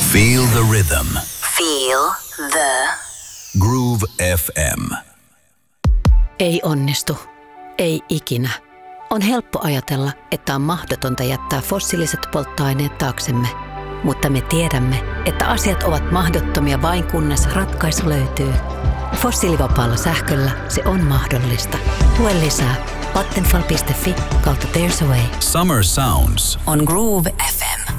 Feel the rhythm. Feel the Groove FM. Ei onnistu. Ei ikinä. On helppo ajatella, että on mahdotonta jättää fossiiliset polttoaineet taaksemme. Mutta me tiedämme, että asiat ovat mahdottomia vain kunnes ratkaisu löytyy. Fossiilivapaalla sähköllä se on mahdollista. Lue lisää Vattenfall.fi/There's a way. Summer Sounds on Groove FM.